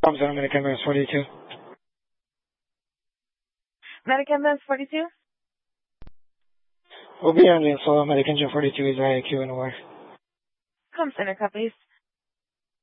Center, American Mass 42. American Mass 42? We'll be on the install. American Jim 42 is IAQ and OR. Com Center, copies.